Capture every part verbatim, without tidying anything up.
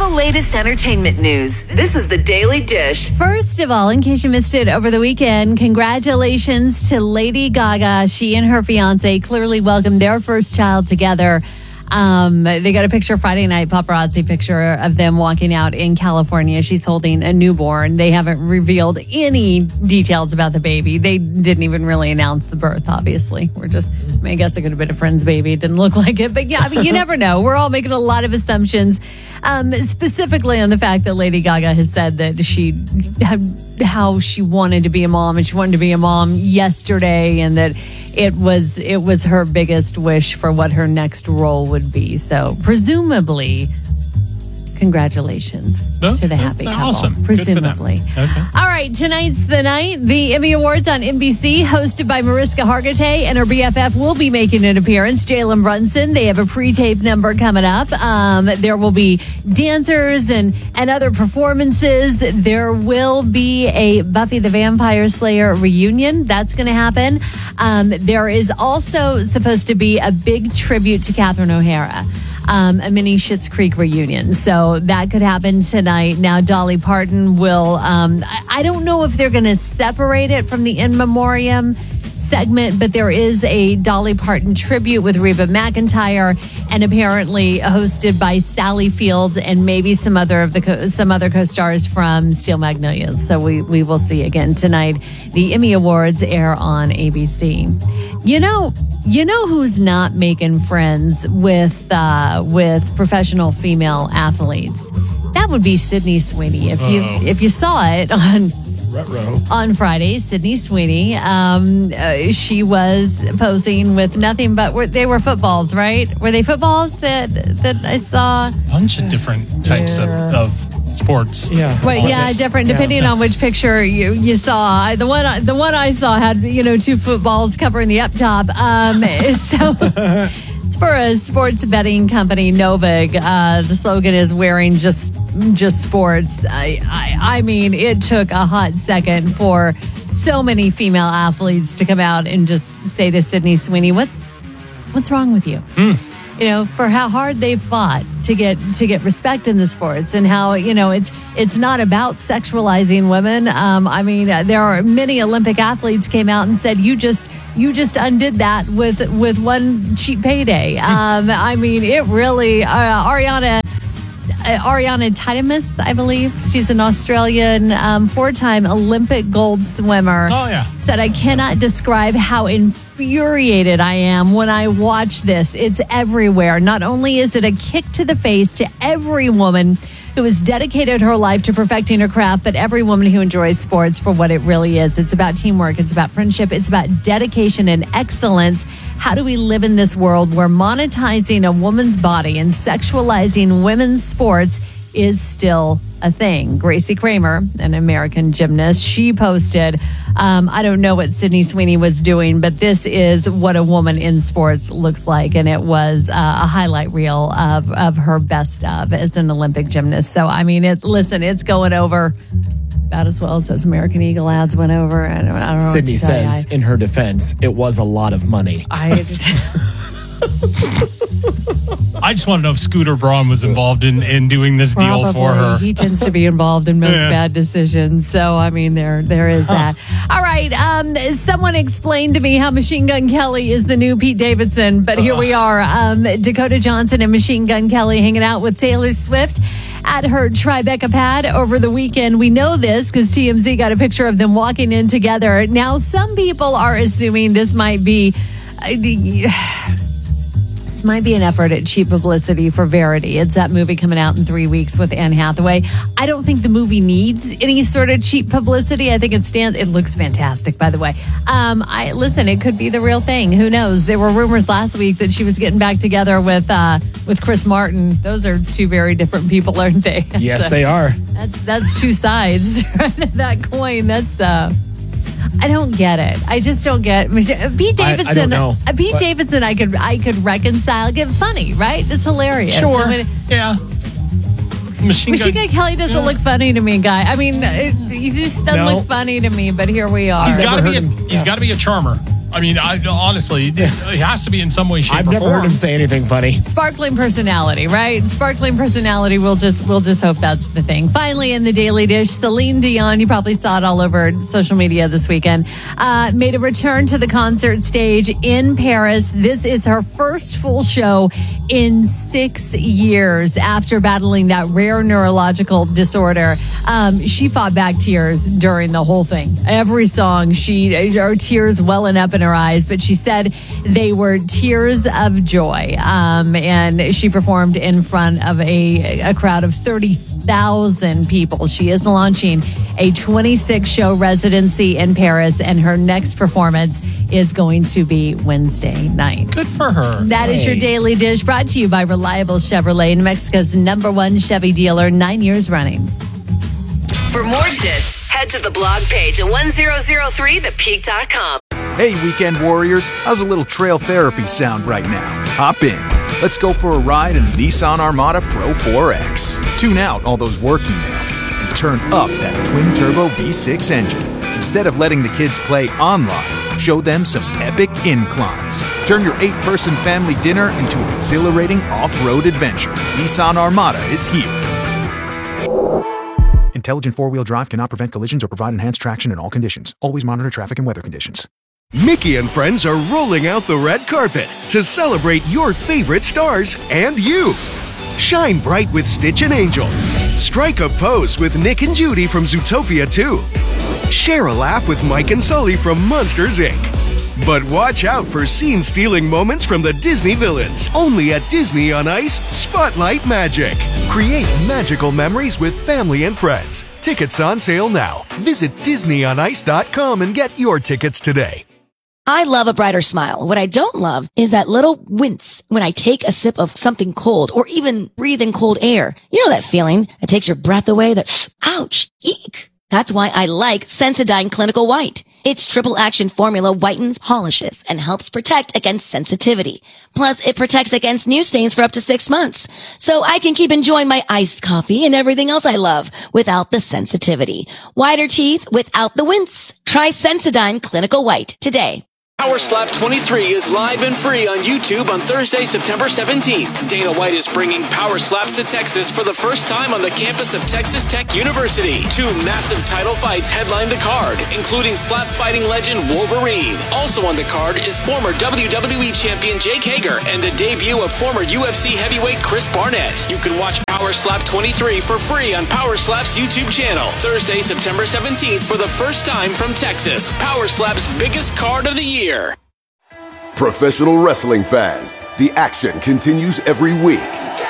latest entertainment news. This is the Daily Dish. First of all, in case you missed it over the weekend, congratulations to Lady Gaga. She and her fiance clearly welcomed their first child together. Um, they got a picture Friday night, paparazzi picture of them walking out in California. She's holding a newborn. They haven't revealed any details about the baby. They didn't even really announce the birth, obviously. We're just, I mean, I guess it could have been a friend's baby. It didn't look like it. But yeah, I mean, you never know. We're all making a lot of assumptions, um, specifically on the fact that Lady Gaga has said that she had how she wanted to be a mom and she wanted to be a mom yesterday, and that it was it was her biggest wish for what her next role would be. So presumably, congratulations no, to the happy no, couple. Awesome. Presumably. Okay. All right, tonight's the night. The Emmy Awards on N B C, hosted by Mariska Hargitay, and her B F F will be making an appearance, Jalen Brunson. They have a pre-tape number coming up. Um, there will be dancers and, and other performances. There will be a Buffy the Vampire Slayer reunion. That's going to happen. Um, there is also supposed to be a big tribute to Catherine O'Hara. Um, a mini Schitt's Creek reunion. So that could happen tonight. Now, Dolly Parton will, um, I, I don't know if they're going to separate it from the In Memoriam segment, but there is a Dolly Parton tribute with Reba McEntire, and apparently hosted by Sally Fields and maybe some other of the co- some other co-stars from Steel Magnolias. So we we will see again tonight. The Emmy Awards air on A B C. You know. You know who's not making friends with uh, with professional female athletes? That would be Sydney Sweeney. If you Uh-oh. if you saw it on Retro. on Friday, Sydney Sweeney, um, uh, she was posing with nothing but were, they were footballs, right? Were they footballs that that I saw? A bunch of different types Yeah. of, of sports. Yeah. Well, yeah, different depending Yeah. on which picture you, you saw. I- The one I- the one I saw had, you know, two footballs covering the up top. Um, so it's for a sports betting company, Novig. Uh, the slogan is "Wearing just just sports." I, I I mean, it took a hot second for so many female athletes to come out and just say to Sydney Sweeney, "What's what's wrong with you?" You know, for how hard they've fought to get to get respect in the sports, and how, you know, it's it's not about sexualizing women. Um, I mean, uh, there are many Olympic athletes came out and said, "You just you just undid that with with one cheap payday." Um, I mean, it really. Uh, Ariana. Uh, Ariana Titemus, I believe. She's an Australian um, four-time Olympic gold swimmer. Oh, yeah. Said, "I cannot describe how infuriated I am when I watch this. It's everywhere. Not only is it a kick to the face to every woman who has dedicated her life to perfecting her craft, but every woman who enjoys sports for what it really is. It's about teamwork. It's about friendship. It's about dedication and excellence. How do we live in this world where monetizing a woman's body and sexualizing women's sports is still a thing?" Gracie Kramer, an American gymnast, she posted, um, I don't know what Sydney Sweeney was doing, but this is what a woman in sports looks like. And it was uh, a highlight reel of, of her best of as an Olympic gymnast. So, I mean, it, listen, it's going over about as well as those American Eagle ads went over. I don't, I don't know. Sydney what to tell you. says, in her defense, it was a lot of money. I, I just want to know if Scooter Braun was involved in, in doing this deal for Probably. her. He tends to be involved in most Yeah. bad decisions. So, I mean, there there is that. All right. Um, someone explained to me how Machine Gun Kelly is the new Pete Davidson, but here we are. Um, Dakota Johnson and Machine Gun Kelly hanging out with Taylor Swift at her Tribeca pad over the weekend. We know this because T M Z got a picture of them walking in together. Now, some people are assuming this might be... Uh, This might be an effort at cheap publicity for Verity. It's that movie coming out in three weeks with Anne Hathaway. I don't think the movie needs any sort of cheap publicity. I think it stands. It looks fantastic, by the way. Um, I listen. It could be the real thing. Who knows? There were rumors last week that she was getting back together with uh, with Chris Martin. Those are two very different people, aren't they? Yes, So they are. That's that's two sides of that coin. That's. Uh, I don't get it. I just don't get Pete I- I Davidson. don't know. uh, Pete What? Davidson, I could I could reconcile. Get funny, right? It's hilarious. Sure. I mean, Yeah. Machine, Machine Gun Kelly doesn't Yeah. look funny to me, guy. I mean, it, he just doesn't No. look funny to me. But here we are. He's got to never be a heard him. he's Yeah. got to be a charmer. I mean, I honestly, it has to be in some way, shape, I've or never form. heard him say anything funny. Sparkling personality, right? Sparkling personality. We'll just we'll just hope that's the thing. Finally, in the Daily Dish, Celine Dion, you probably saw it all over social media this weekend, uh, made a return to the concert stage in Paris. This is her first full show in six years after battling that rare neurological disorder. Um, she fought back tears during the whole thing. Every song, she her tears welling up in her eyes, but she said they were tears of joy. Um, and she performed in front of a, a crowd of thirty thousand people. She is launching a twenty-six show residency in Paris, and her next performance is going to be Wednesday night. Good for her. That is your Daily Dish, brought to you by Reliable Chevrolet, New Mexico's number one Chevy dealer, nine years running. For more Dish, head to the blog page at ten oh three the peak dot com. Hey, weekend warriors, how's a little trail therapy sound right now? Hop in. Let's go for a ride in the Nissan Armada Pro four X. Tune out all those work emails and turn up that twin-turbo V six engine. Instead of letting the kids play online, show them some epic inclines. Turn your eight-person family dinner into an exhilarating off-road adventure. Nissan Armada is here. Intelligent four-wheel drive cannot prevent collisions or provide enhanced traction in all conditions. Always monitor traffic and weather conditions. Mickey and friends are rolling out the red carpet to celebrate your favorite stars and you. Shine bright with Stitch and Angel. Strike a pose with Nick and Judy from Zootopia two. Share a laugh with Mike and Sully from Monsters, Incorporated. But watch out for scene-stealing moments from the Disney villains. Only at Disney on Ice, Spotlight Magic. Create magical memories with family and friends. Tickets on sale now. Visit disney on ice dot com and get your tickets today. I love a brighter smile. What I don't love is that little wince when I take a sip of something cold or even breathe in cold air. You know that feeling that takes your breath away, that ouch, eek. That's why I like Sensodyne Clinical White. Its triple action formula whitens, polishes, and helps protect against sensitivity. Plus, it protects against new stains for up to six months. So I can keep enjoying my iced coffee and everything else I love without the sensitivity. Whiter teeth without the wince. Try Sensodyne Clinical White today. Power Slap twenty-three is live and free on YouTube on Thursday, September seventeenth. Dana White is bringing Power Slaps to Texas for the first time on the campus of Texas Tech University. Two massive title fights headline the card, including slap fighting legend Wolverine. Also on the card is former W W E champion Jake Hager and the debut of former U F C heavyweight Chris Barnett. You can watch Power Slap twenty-three for free on Power Slap's YouTube channel. Thursday, September seventeenth for the first time from Texas. Power Slap's biggest card of the year. Professional wrestling fans, the action continues every week.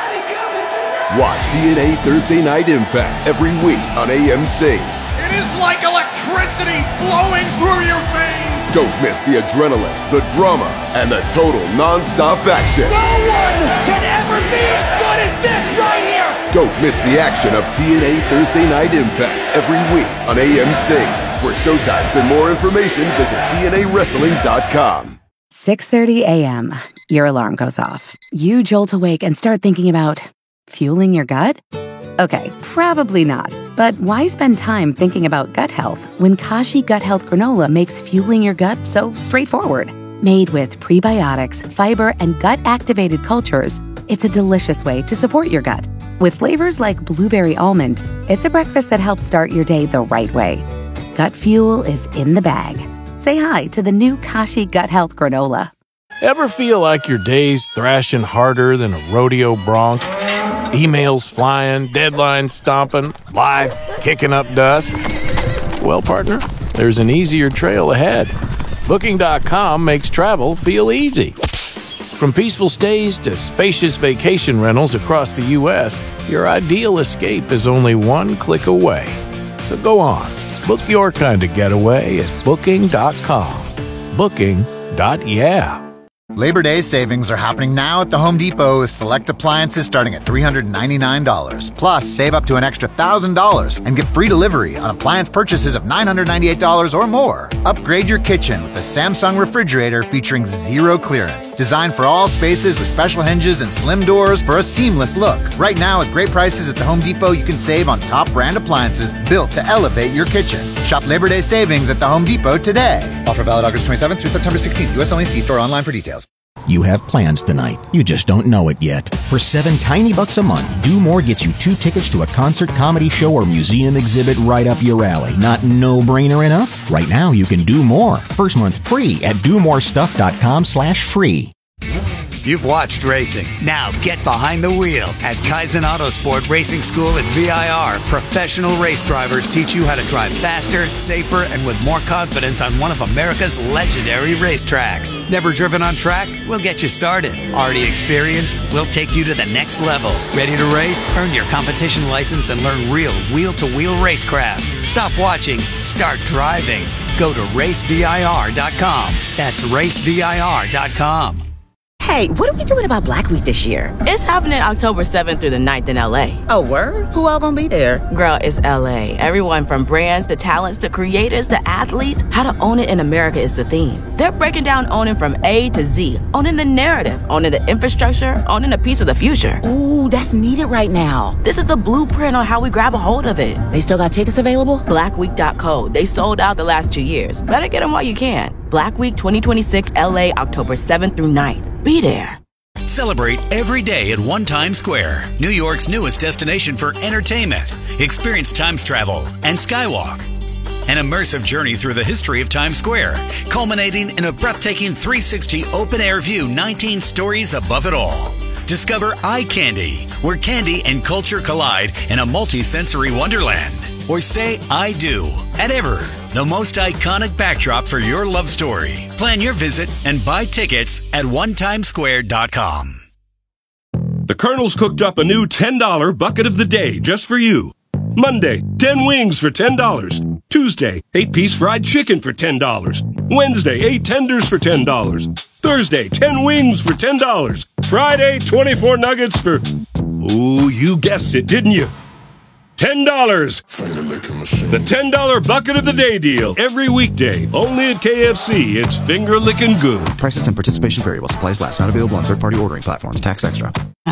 Watch T N A Thursday Night Impact every week on A M C. It is like electricity flowing through your veins. Don't miss the adrenaline, the drama, and the total non-stop action. No one can ever be as good as this right here. Don't miss the action of T N A Thursday Night Impact every week on A M C. For showtimes and more information, visit T N A wrestling dot com. six thirty a.m. Your alarm goes off. You jolt awake and start thinking about fueling your gut? Okay, probably not. But why spend time thinking about gut health when Kashi Gut Health Granola makes fueling your gut so straightforward? Made with prebiotics, fiber, and gut-activated cultures, it's a delicious way to support your gut. With flavors like blueberry almond, it's a breakfast that helps start your day the right way. Gut fuel is in the bag. Say hi to the new Kashi Gut Health Granola. Ever feel like your day's thrashing harder than a rodeo bronc? Emails flying, deadlines stomping, life kicking up dust? Well, partner, there's an easier trail ahead. Booking dot com makes travel feel easy. From peaceful stays to spacious vacation rentals across the U S, your ideal escape is only one click away. So go on. Book your kind of getaway at Booking dot com. Booking. Yeah. Labor Day savings are happening now at the Home Depot with select appliances starting at three hundred ninety-nine dollars. Plus, save up to an extra one thousand dollars and get free delivery on appliance purchases of nine hundred ninety-eight dollars or more. Upgrade your kitchen with the Samsung refrigerator featuring zero clearance. Designed for all spaces with special hinges and slim doors for a seamless look. Right now, at great prices at the Home Depot, you can save on top brand appliances built to elevate your kitchen. Shop Labor Day savings at the Home Depot today. Offer valid August twenty-seventh through September sixteenth. U S only. See store online for details. You have plans tonight. You just don't know it yet. For seven tiny bucks a month, Do More gets you two tickets to a concert, comedy show, or museum exhibit right up your alley. Not no-brainer enough? Right now, you can do more. First month free at do more stuff dot com slash free. You've watched racing. Now get behind the wheel at Kaizen Autosport Racing School at V I R. Professional race drivers teach you how to drive faster, safer, and with more confidence on one of America's legendary racetracks. Never driven on track? We'll get you started. Already experienced? We'll take you to the next level. Ready to race? Earn your competition license and learn real wheel-to-wheel racecraft. Stop watching. Start driving. Go to race V I R dot com. That's race V I R dot com. Hey, what are we doing about Black Week this year? It's happening October seventh through the ninth in L A. Oh, word? Who all gonna be there? Girl, it's L A. Everyone from brands to talents to creators to athletes. How to own it in America is the theme. They're breaking down owning from A to Z. Owning the narrative, owning the infrastructure, owning a piece of the future. Ooh, that's needed right now. This is the blueprint on how we grab a hold of it. They still got tickets available? black week dot co. They sold out the last two years. Better get them while you can. Black Week twenty twenty-six L A, October seventh through ninth. Be there. Celebrate every day at One Times Square, New York's newest destination for entertainment. Experience Times Travel and Skywalk. An immersive journey through the history of Times Square, culminating in a breathtaking three sixty open-air view nineteen stories above it all. Discover Eye Candy, where candy and culture collide in a multi-sensory wonderland. Or say I do at Ever, the most iconic backdrop for your love story. Plan your visit and buy tickets at one times square dot com. The Colonel's cooked up a new ten dollar bucket of the day just for you. Monday, ten wings for ten dollars. Tuesday, eight piece fried chicken for ten dollars. Wednesday, eight tenders for ten dollars. Thursday, ten wings for ten dollars. Friday, twenty-four nuggets for... Ooh, you guessed it, didn't you? ten dollars. The ten dollar bucket of the day deal. Every weekday. Only at K F C. It's finger licking good. Prices and participation variable. Supplies last. Not available on third-party ordering platforms. Tax extra.